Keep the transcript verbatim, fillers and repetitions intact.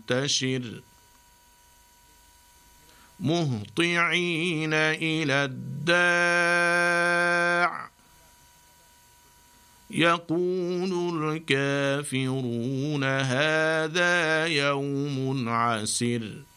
منتشر مهطعين إلى الداع يقول الكافرون هذا يوم عسر